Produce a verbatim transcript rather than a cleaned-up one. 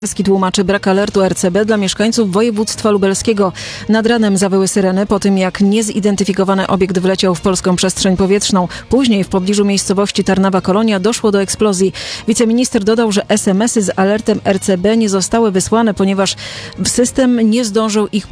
Tłumaczy brak alertu R C B dla mieszkańców województwa lubelskiego. Nad ranem zawyły syreny po tym, jak niezidentyfikowany obiekt wleciał w polską przestrzeń powietrzną. Później w pobliżu miejscowości Tarnawa Kolonia doszło do eksplozji. Wiceminister dodał, że es em esy z alertem R C B nie zostały wysłane, ponieważ system nie zdążył ich